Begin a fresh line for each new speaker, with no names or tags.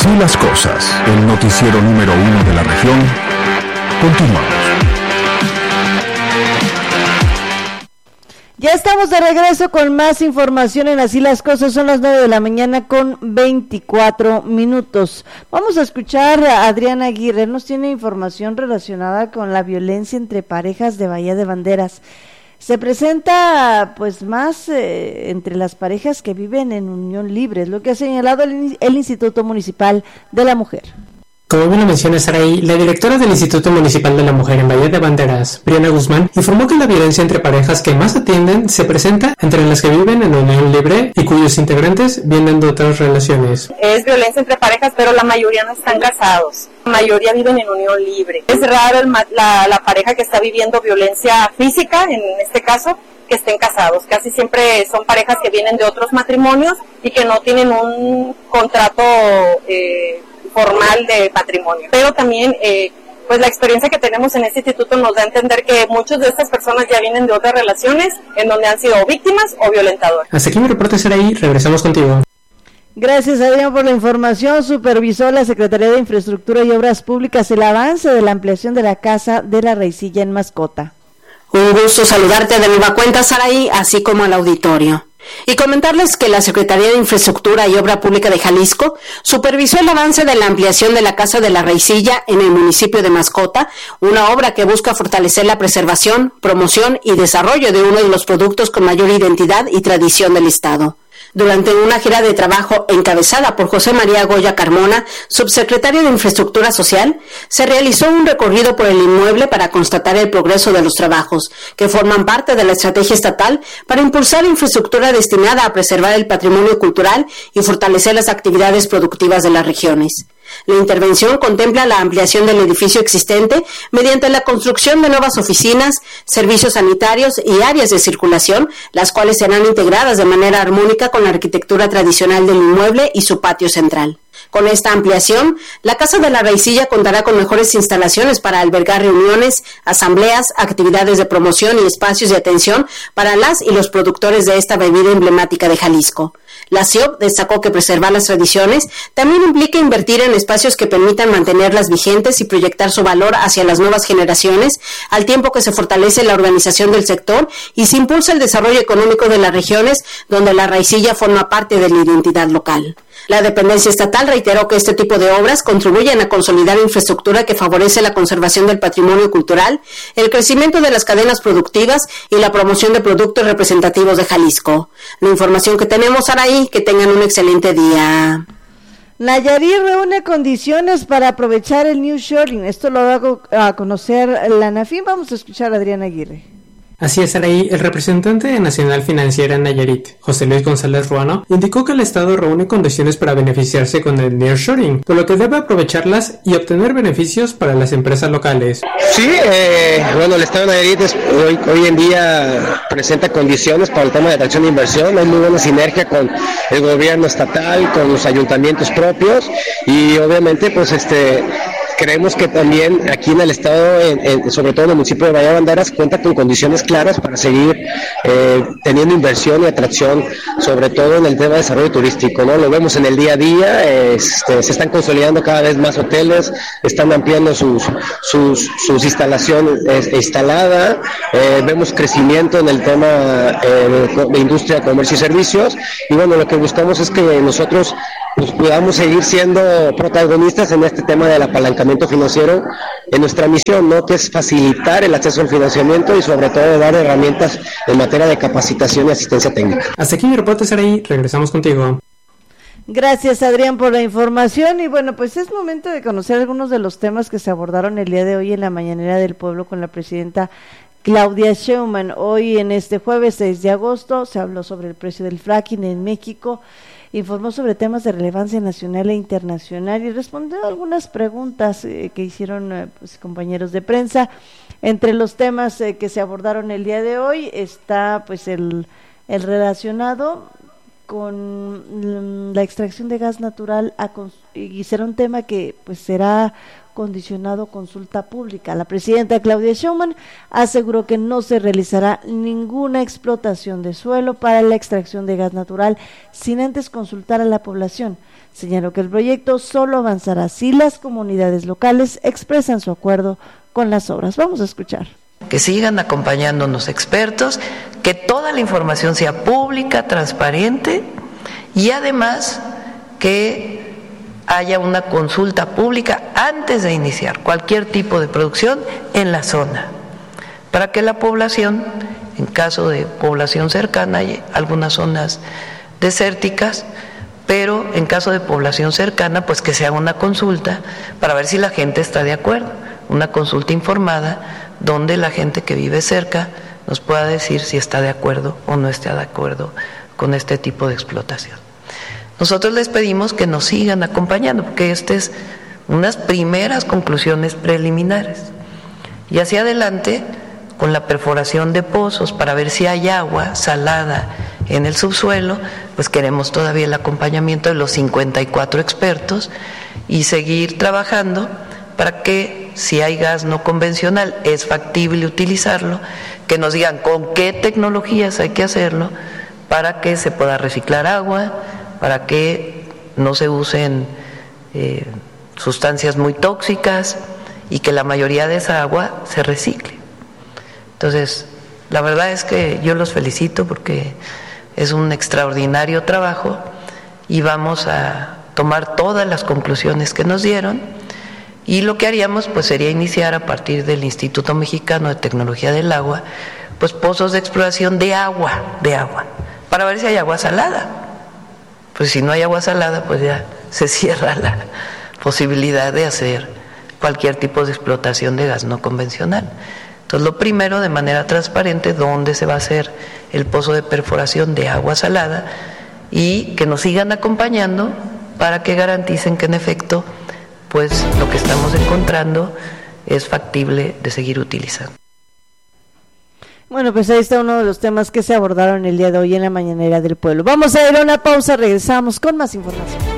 Así las cosas, el noticiero número 1 de la región. Continuamos.
Ya estamos de regreso con más información en Así las Cosas. Son las 9 de la mañana con 24 minutos. Vamos a escuchar a Adriana Aguirre. Nos tiene información relacionada con la violencia entre parejas de Bahía de Banderas. Se presenta pues más entre las parejas que viven en unión libre, es lo que ha señalado el Instituto Municipal de la Mujer.
Como bien lo menciona Saraí, la directora del Instituto Municipal de la Mujer en Bahía de Banderas, Briana Guzmán, informó que la violencia entre parejas que más atienden se presenta entre las que viven en unión libre y cuyos integrantes vienen de otras relaciones.
Es violencia entre parejas, pero la mayoría no están casados. La mayoría viven en unión libre. Es raro la pareja que está viviendo violencia física, en este caso, que estén casados. Casi siempre son parejas que vienen de otros matrimonios y que no tienen un contrato formal de matrimonio. Pero también pues la experiencia que tenemos en este instituto nos da a entender que muchas de estas personas ya vienen de otras relaciones en donde han sido víctimas o violentadores.
Hasta aquí mi reporte, Saraí. Regresamos contigo.
Gracias, Adrián, por la información. Supervisó la Secretaría de Infraestructura y Obras Públicas el avance de la ampliación de la Casa de la Raicilla en Mascota.
Un gusto saludarte de nueva cuenta, Saraí, así como al auditorio. Y comentarles que la Secretaría de Infraestructura y Obra Pública de Jalisco supervisó el avance de la ampliación de la Casa de la Raicilla en el municipio de Mascota, una obra que busca fortalecer la preservación, promoción y desarrollo de uno de los productos con mayor identidad y tradición del Estado. Durante una gira de trabajo encabezada por José María Goya Carmona, subsecretario de Infraestructura Social, se realizó un recorrido por el inmueble para constatar el progreso de los trabajos, que forman parte de la estrategia estatal para impulsar infraestructura destinada a preservar el patrimonio cultural y fortalecer las actividades productivas de las regiones. La intervención contempla la ampliación del edificio existente mediante la construcción de nuevas oficinas, servicios sanitarios y áreas de circulación, las cuales serán integradas de manera armónica con la arquitectura tradicional del inmueble y su patio central. Con esta ampliación, la Casa de la Raicilla contará con mejores instalaciones para albergar reuniones, asambleas, actividades de promoción y espacios de atención para las y los productores de esta bebida emblemática de Jalisco. La CIOB destacó que preservar las tradiciones también implica invertir en espacios que permitan mantenerlas vigentes y proyectar su valor hacia las nuevas generaciones, al tiempo que se fortalece la organización del sector y se impulsa el desarrollo económico de las regiones donde la raicilla forma parte de la identidad local. La dependencia estatal reiteró que este tipo de obras contribuyen a consolidar infraestructura que favorece la conservación del patrimonio cultural, el crecimiento de las cadenas productivas y la promoción de productos representativos de Jalisco. La información que tenemos, Araí, que tengan un excelente día.
Nayarit reúne condiciones para aprovechar el nearshoring. Esto lo hago a conocer la ANAFIN. Vamos a escuchar a Adriana Aguirre.
Así es, Saraí. El representante de Nacional Financiera en Nayarit, José Luis González Ruano, indicó que el Estado reúne condiciones para beneficiarse con el nearshoring, por lo que debe aprovecharlas y obtener beneficios para las empresas locales.
Sí, el Estado de Nayarit hoy en día presenta condiciones para el tema de atracción de inversión. Hay muy buena sinergia con el gobierno estatal, con los ayuntamientos propios y obviamente creemos que también aquí en el estado, sobre todo en el municipio de Bahía de Banderas, cuenta con condiciones claras para seguir teniendo inversión y atracción, sobre todo en el tema de desarrollo turístico, ¿no? Lo vemos en el día a día, se están consolidando cada vez más hoteles, están ampliando sus instalaciones instalada, vemos crecimiento en el tema de industria, comercio y servicios, y bueno, lo que buscamos es que nosotros pues podamos seguir siendo protagonistas en este tema del apalancamiento financiero, en nuestra misión, ¿no? Que es facilitar el acceso al financiamiento y sobre todo dar herramientas en materia de capacitación y asistencia técnica.
Hasta aquí mi reporte, Saraí. Regresamos contigo.
Gracias, Adrián, por la información. Y bueno, pues es momento de conocer algunos de los temas que se abordaron el día de hoy en la Mañanera del Pueblo con la presidenta Claudia Sheinbaum. Hoy, en este jueves 6 de agosto, se habló sobre el precio del fracking en México, informó sobre temas de relevancia nacional e internacional y respondió a algunas preguntas que hicieron compañeros de prensa. Entre los temas que se abordaron el día de hoy está pues el relacionado con la extracción de gas natural y será un tema que pues será condicionado a consulta pública. La presidenta Claudia Sheinbaum aseguró que no se realizará ninguna explotación de suelo para la extracción de gas natural sin antes consultar a la población. Señaló que el proyecto solo avanzará si las comunidades locales expresan su acuerdo con las obras. Vamos a escuchar.
Que sigan acompañándonos expertos, que toda la información sea pública, transparente y además que haya una consulta pública antes de iniciar cualquier tipo de producción en la zona, para que la población, en caso de población cercana, hay algunas zonas desérticas, pero en caso de población cercana, pues que se haga una consulta para ver si la gente está de acuerdo, una consulta informada donde la gente que vive cerca nos pueda decir si está de acuerdo o no está de acuerdo con este tipo de explotación. Nosotros les pedimos que nos sigan acompañando, porque estas es unas primeras conclusiones preliminares. Y hacia adelante, con la perforación de pozos para ver si hay agua salada en el subsuelo, pues queremos todavía el acompañamiento de los 54 expertos y seguir trabajando para que si hay gas no convencional es factible utilizarlo, que nos digan con qué tecnologías hay que hacerlo para que se pueda reciclar agua, para que no se usen sustancias muy tóxicas y que la mayoría de esa agua se recicle. Entonces, la verdad es que yo los felicito porque es un extraordinario trabajo y vamos a tomar todas las conclusiones que nos dieron y lo que haríamos pues sería iniciar a partir del Instituto Mexicano de Tecnología del Agua pues pozos de exploración de agua, para ver si hay agua salada. Pues si no hay agua salada, pues ya se cierra la posibilidad de hacer cualquier tipo de explotación de gas no convencional. Entonces, lo primero, de manera transparente, dónde se va a hacer el pozo de perforación de agua salada y que nos sigan acompañando para que garanticen que en efecto, pues lo que estamos encontrando es factible de seguir utilizando.
Bueno, pues ahí está uno de los temas que se abordaron el día de hoy en la Mañanera del Pueblo. Vamos a ir a una pausa, regresamos con más información.